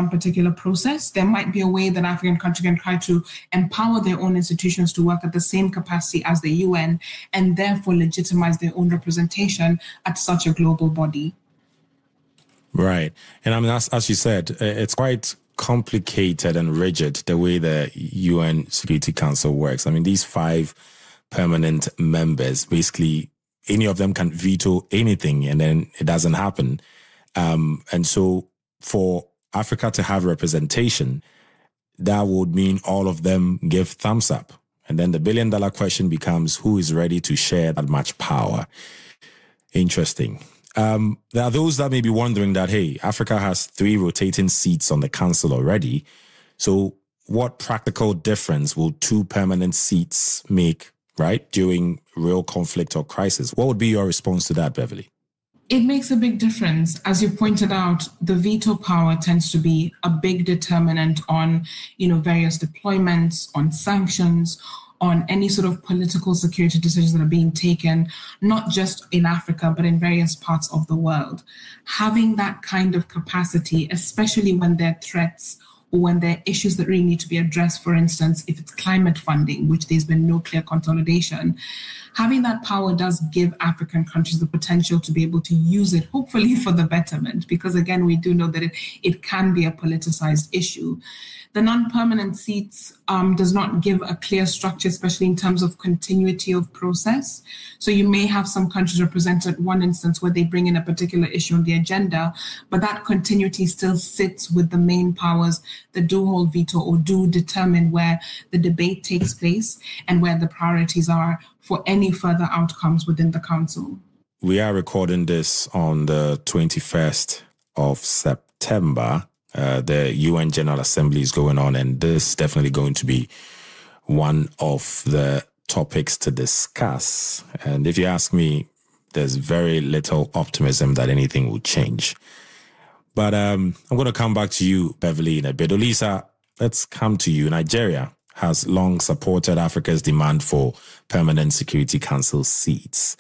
one particular process. There might be a way that African countries can try to empower their own institutions to work at the same capacity as the UN and therefore legitimize their own representation at such a global body. Right. And I mean, as you said, it's quite complicated and rigid the way the UN Security Council works. I mean, these 5 permanent members, basically any of them can veto anything and then it doesn't happen. And so for Africa to have representation, that would mean all of them give thumbs up. And then the billion-dollar question becomes, who is ready to share that much power? Interesting. There are those that may be wondering that, hey, Africa has 3 rotating seats on the council already. So what practical difference will 2 permanent seats make, right, during real conflict or crisis? What would be your response to that, Beverly? It makes a big difference. As you pointed out, the veto power tends to be a big determinant on, various deployments, on sanctions, on any sort of political security decisions that are being taken, not just in Africa, but in various parts of the world. Having that kind of capacity, especially when there are threats or when there are issues that really need to be addressed, for instance, if it's climate funding, which there's been no clear consolidation, having that power does give African countries the potential to be able to use it, hopefully for the betterment, because again, we do know that it can be a politicized issue. The non-permanent seats does not give a clear structure, especially in terms of continuity of process. So you may have some countries represented, one instance where they bring in a particular issue on the agenda, but that continuity still sits with the main powers that do hold veto or do determine where the debate takes place and where the priorities are for any further outcomes within the council. We are recording this on the 21st of September. The UN General Assembly is going on, and this is definitely going to be one of the topics to discuss. And if you ask me, there's very little optimism that anything will change. But I'm going to come back to you, Beverly, in a bit. Olisa, let's come to you. Nigeria has long supported Africa's demand for permanent Security Council seats.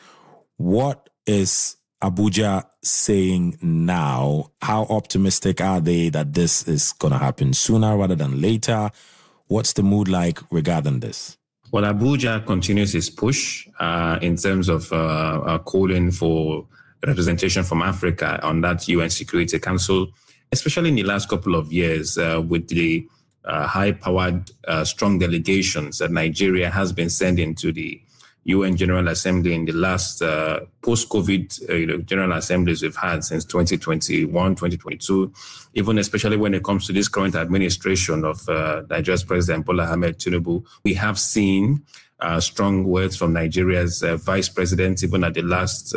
What is Abuja saying now? How optimistic are they that this is going to happen sooner rather than later? What's the mood like regarding this? Well, Abuja continues its push in terms of calling for representation from Africa on that UN Security Council, especially in the last couple of years with the high-powered, strong delegations that Nigeria has been sending to the UN General Assembly in the last post-COVID General Assemblies we've had since 2021, 2022, even especially when it comes to this current administration of Nigeria's President Bola Ahmed Tinubu. We have seen strong words from Nigeria's Vice President, even at the last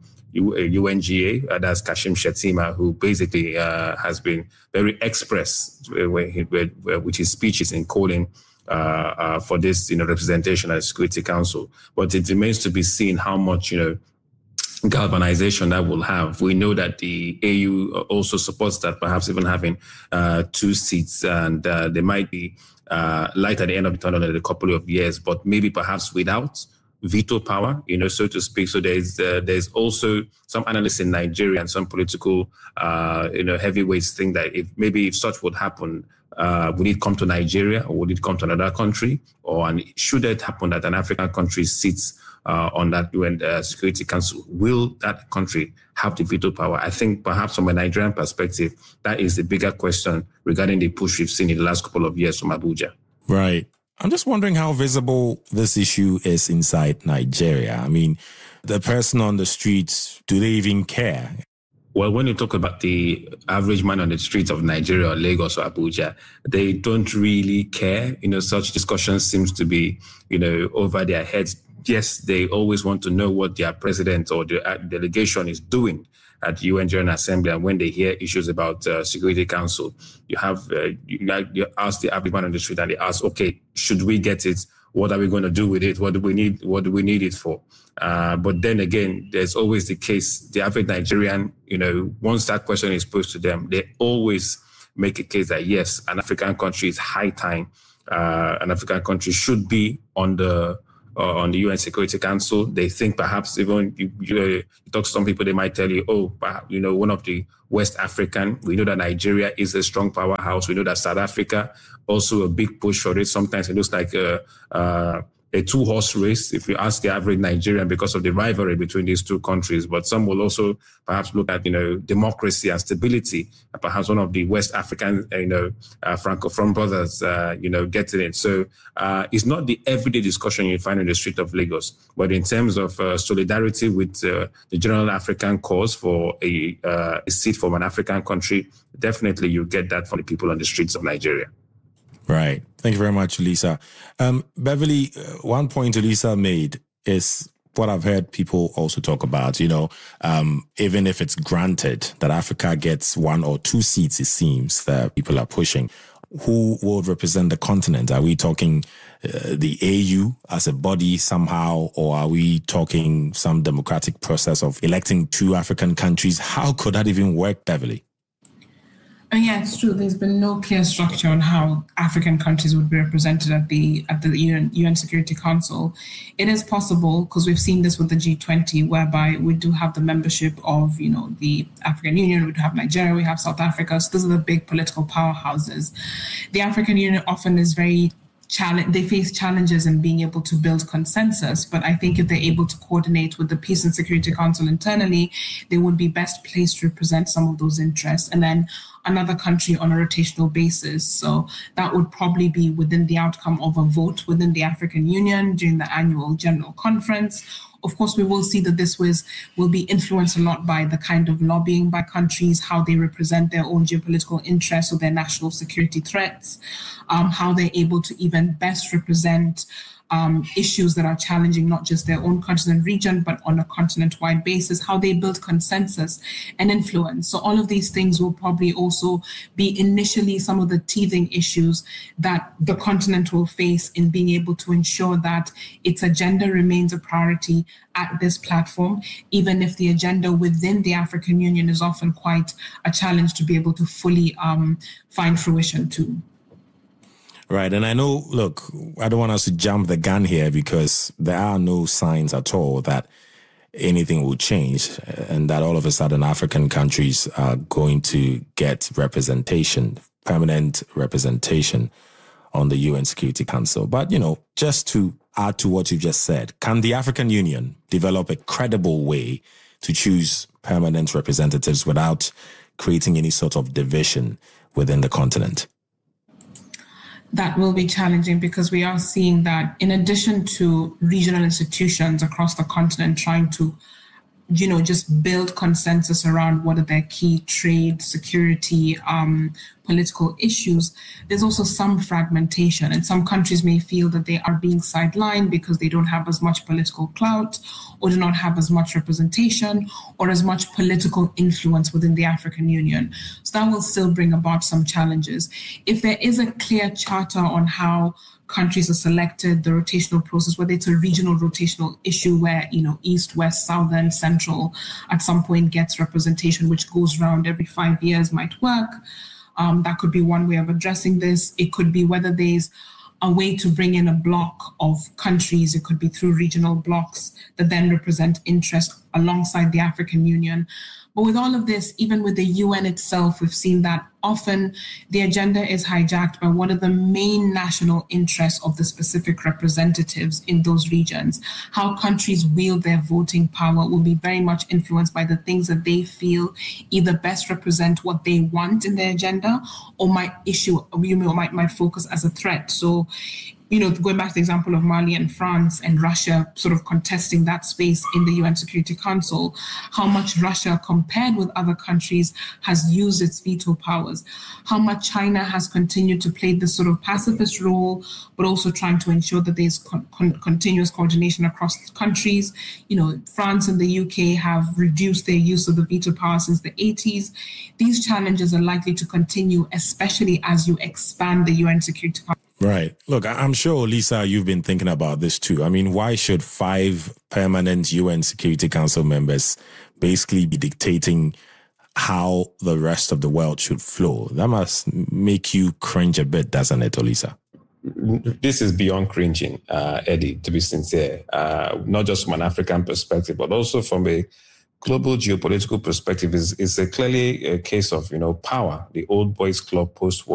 UNGA, that's Kashim Shettima, who basically has been very express with his speeches in calling for this, representation at the Security Council. But it remains to be seen how much, galvanization that will have. We know that the AU also supports that, perhaps even having 2 seats, and there might be light at the end of the tunnel in a couple of years, but maybe perhaps without veto power, so to speak. So there's also some analysts in Nigeria and some political, heavyweights think that if such would happen, would it come to Nigeria or would it come to another country? And should it happen that an African country sits on that UN Security Council, will that country have the veto power? I think perhaps from a Nigerian perspective, that is the bigger question regarding the push we've seen in the last couple of years from Abuja. Right. I'm just wondering how visible this issue is inside Nigeria. I mean, the person on the streets, do they even care? Well, when you talk about the average man on the streets of Nigeria or Lagos or Abuja, they don't really care. Such discussions seems to be, over their heads. Yes, they always want to know what their president or the delegation is doing at the UN General Assembly. And when they hear issues about Security Council, you ask the average man on the street and they ask, okay, should we get it? What are we going to do with it? What do we need? What do we need it for? But then again, there's always the case, the average Nigerian, once that question is posed to them, they always make a case that yes, an African country is high time. An African country should be on the on the UN Security Council. They think perhaps even you talk to some people, they might tell you, one of the West African. We know that Nigeria is a strong powerhouse. We know that South Africa also a big push for it. Sometimes it looks like a two-horse race, if you ask the average Nigerian, because of the rivalry between these two countries. But some will also perhaps look at, democracy and stability. Perhaps one of the West African, Francophone brothers, getting it. So it's not the everyday discussion you find in the street of Lagos, but in terms of solidarity with the general African cause for a seat from an African country, definitely you get that from the people on the streets of Nigeria. Right. Thank you very much, Lisa. Beverly, one point Lisa made is what I've heard people also talk about, even if it's granted that Africa gets 1 or 2 seats, it seems that people are pushing, who will represent the continent? Are we talking the AU as a body somehow, or are we talking some democratic process of electing 2 African countries? How could that even work, Beverly? Yeah, it's true. There's been no clear structure on how African countries would be represented at the UN Security Council. It is possible, because we've seen this with the G20, whereby we do have the membership of, the African Union, we do have Nigeria, we have South Africa. So those are the big political powerhouses. The African Union often is they face challenges in being able to build consensus, but I think if they're able to coordinate with the Peace and Security Council internally, they would be best placed to represent some of those interests, and then another country on a rotational basis. So that would probably be within the outcome of a vote within the African Union during the annual General Conference. Of course, we will see that this will be influenced a lot by the kind of lobbying by countries, how they represent their own geopolitical interests or their national security threats, how they're able to even best represent issues that are challenging not just their own countries and region, but on a continent-wide basis, how they build consensus and influence. So all of these things will probably also be initially some of the teething issues that the continent will face in being able to ensure that its agenda remains a priority at this platform, even if the agenda within the African Union is often quite a challenge to be able to fully find fruition to. Right. And I know, look, I don't want us to jump the gun here, because there are no signs at all that anything will change and that all of a sudden African countries are going to get representation, permanent representation on the UN Security Council. But, just to add to what you just said, can the African Union develop a credible way to choose permanent representatives without creating any sort of division within the continent? That will be challenging, because we are seeing that in addition to regional institutions across the continent trying to, just build consensus around what are their key trade, security, political issues, there's also some fragmentation. And some countries may feel that they are being sidelined because they don't have as much political clout, or do not have as much representation or as much political influence within the African Union. So that will still bring about some challenges. If there is a clear charter on how countries are selected, the rotational process, whether it's a regional rotational issue where, East, West, Southern, Central at some point gets representation, which goes around every 5 years, might work. That could be one way of addressing this. It could be whether there's a way to bring in a block of countries. It could be through regional blocks that then represent interest alongside the African Union. But with all of this, even with the UN itself, we've seen that often the agenda is hijacked by what are the main national interests of the specific representatives in those regions. How countries wield their voting power will be very much influenced by the things that they feel either best represent what they want in their agenda, or might focus as a threat. So, going back to the example of Mali and France and Russia sort of contesting that space in the UN Security Council, how much Russia, compared with other countries, has used its veto powers, how much China has continued to play this sort of pacifist role, but also trying to ensure that there's continuous coordination across countries. France and the UK have reduced their use of the veto power since the 80s. These challenges are likely to continue, especially as you expand the UN Security Council. Right. Look, I'm sure, Lisa, you've been thinking about this too. I mean, why should 5 permanent UN Security Council members basically be dictating how the rest of the world should flow? That must make you cringe a bit, doesn't it, Olisa? this is beyond cringing, Eddie, to be sincere, not just from an African perspective, but also from a global geopolitical perspective. Is clearly a case of, power, the old boys club post-war.